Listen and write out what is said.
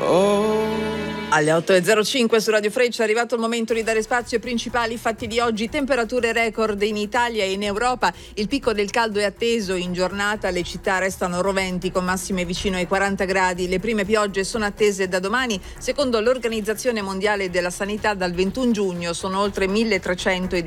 Alle 8.05 su Radio Freccia è arrivato il momento di dare spazio ai principali fatti di oggi. Temperature record in Italia e in Europa. Il picco del caldo è atteso in giornata. Le città restano roventi con massime vicino ai 40 gradi. Le prime piogge sono attese da domani. Secondo l'Organizzazione Mondiale della Sanità dal 21 giugno sono oltre 1.300 i